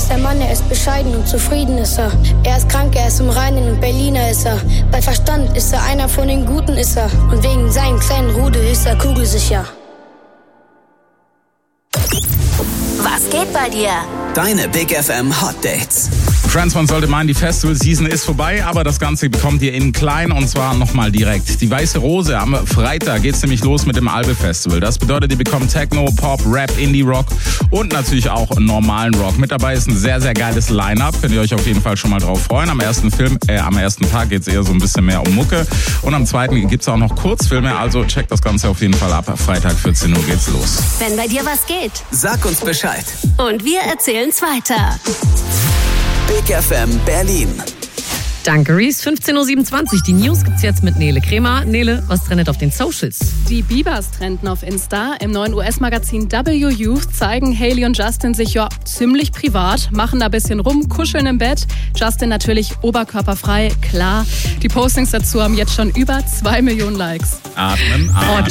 ist der Mann, er ist bescheiden und zufrieden ist er. Er ist krank, er ist im Reinen und Berliner ist er. Bei Verstand ist er einer von den Guten ist er. Und wegen seinem kleinen Rudel ist er kugelsicher. Was geht bei dir? Deine Big FM Hot Dates. Friends, man sollte meinen, die Festival-Season ist vorbei, aber das Ganze bekommt ihr in klein und zwar nochmal direkt. Die Weiße Rose, am Freitag geht's nämlich los mit dem Albe-Festival. Das bedeutet, ihr bekommt Techno, Pop, Rap, Indie-Rock und natürlich auch normalen Rock. Mit dabei ist ein sehr, sehr geiles Line-Up. Könnt ihr euch auf jeden Fall schon mal drauf freuen. Am ersten Tag geht's eher so ein bisschen mehr um Mucke. Und am zweiten gibt's auch noch Kurzfilme, also checkt das Ganze auf jeden Fall ab. Freitag 14 Uhr geht's los. Wenn bei dir was geht, Sag uns Bescheid. und wir erzählen's weiter. Big FM Berlin. Danke, Reese. 15.27 Uhr. Die News gibt's jetzt mit Nele Kremer. Nele, was trendet auf den Socials? Die Biebers trenden auf Insta. Im neuen US-Magazin W Youth zeigen Hailey und Justin sich ja ziemlich privat, machen da ein bisschen rum, kuscheln im Bett. Justin natürlich oberkörperfrei, klar. Die Postings dazu haben jetzt schon über 2 Millionen Likes. Atmen.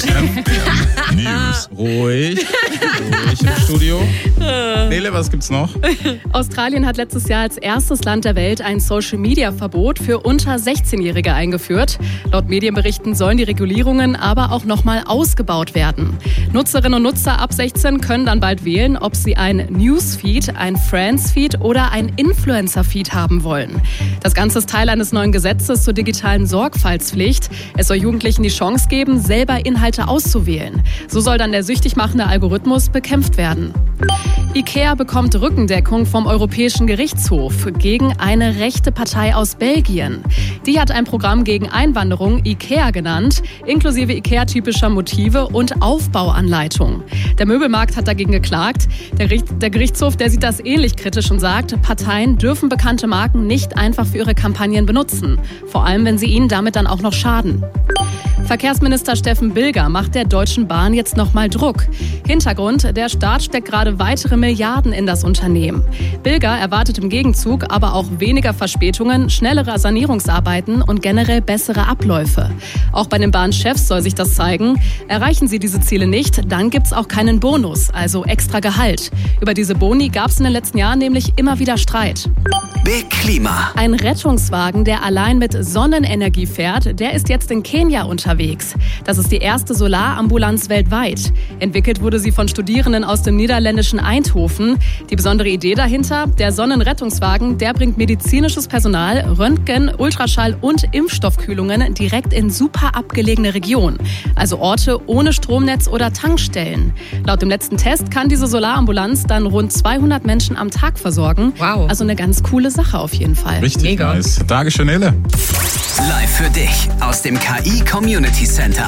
News. Ruhig im Studio. Nele, was gibt's noch? Australien hat letztes Jahr als erstes Land der Welt ein Social-Media-Verbot für unter 16-Jährige eingeführt. Laut Medienberichten sollen die Regulierungen aber auch nochmal ausgebaut werden. Nutzerinnen und Nutzer ab 16 können dann bald wählen, ob sie ein Newsfeed, ein Friends-Feed oder ein Influencer-Feed haben wollen. Das Ganze ist Teil eines neuen Gesetzes zur digitalen Sorgfaltspflicht. Es soll Jugendlichen die Chance geben, selber Inhalte auszuwählen. So soll dann der süchtig machende Algorithmus bekämpft werden. IKEA bekommt Rückendeckung vom Europäischen Gerichtshof gegen eine rechte Partei aus Belgien. Die hat ein Programm gegen Einwanderung IKEA genannt, inklusive IKEA-typischer Motive und Aufbauanleitung. Der Möbelmarkt hat dagegen geklagt. Der Gerichtshof, der sieht das ähnlich kritisch und sagt, Parteien dürfen bekannte Marken nicht einfach für ihre Kampagnen benutzen. Vor allem, wenn sie ihnen damit dann auch noch schaden. Verkehrsminister Steffen Bilger macht der Deutschen Bahn jetzt nochmal Druck. Hintergrund, der Staat steckt gerade weitere Milliarden in das Unternehmen. Bilger erwartet im Gegenzug aber auch weniger Verspätungen, schnellere Sanierungsarbeiten und generell bessere Abläufe. Auch bei den Bahnchefs soll sich das zeigen. Erreichen sie diese Ziele nicht, dann gibt's auch keinen Bonus, also extra Gehalt. Über diese Boni gab's in den letzten Jahren nämlich immer wieder Streit. Big Klima. Ein Rettungswagen, der allein mit Sonnenenergie fährt, der ist jetzt in Kenia unterwegs. Das ist die erste Solarambulanz weltweit. Entwickelt wurde sie von Studierenden aus dem niederländischen Eindhoven. Die besondere Idee dahinter, der Sonnenrettungswagen, der bringt medizinisches Personal, Röntgen, Ultraschall und Impfstoffkühlungen direkt in super abgelegene Regionen. Also Orte ohne Stromnetz oder Tankstellen. Laut dem letzten Test kann diese Solarambulanz dann rund 200 Menschen am Tag versorgen. Wow. Also eine ganz coole Sache auf jeden Fall. Richtig Mega. nice. Dankeschön, Nele. Live für dich aus dem KI Community Center.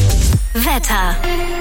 Wetter.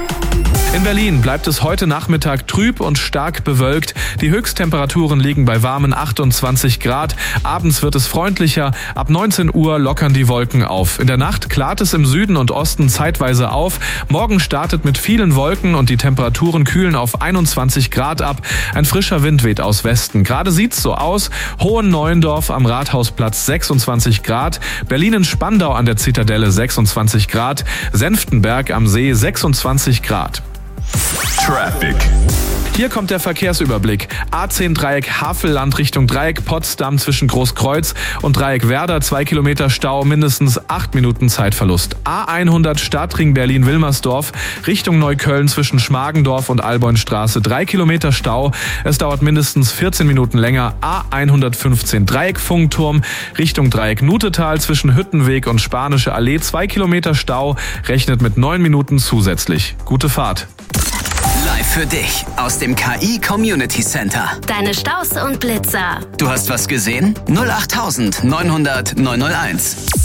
In Berlin bleibt es heute Nachmittag trüb und stark bewölkt. Die Höchsttemperaturen liegen bei warmen 28 Grad. Abends wird es freundlicher. Ab 19 Uhr lockern die Wolken auf. In der Nacht klart es im Süden und Osten zeitweise auf. Morgen startet mit vielen Wolken und die Temperaturen kühlen auf 21 Grad ab. Ein frischer Wind weht aus Westen. Gerade sieht's so aus. Hohen-Neuendorf am Rathausplatz 26 Grad. Berlin in Spandau an der Zitadelle 26 Grad. Senftenberg am See 26 Grad. Traffic. Hier kommt der Verkehrsüberblick. A10 Dreieck Havelland Richtung Dreieck Potsdam zwischen Großkreuz und Dreieck Werder 2 Kilometer Stau, mindestens 8 Minuten Zeitverlust. A100 Stadtring Berlin-Wilmersdorf Richtung Neukölln zwischen Schmargendorf und Alboinstraße 3 Kilometer Stau. Es dauert mindestens 14 Minuten länger. A115 Dreieck Funkturm Richtung Dreieck Nutetal zwischen Hüttenweg und Spanische Allee 2 Kilometer Stau. Rechnet mit 9 Minuten zusätzlich. Gute Fahrt. Live für dich aus dem KI Community Center. Deine Staus und Blitzer. Du hast was gesehen? 08900 901.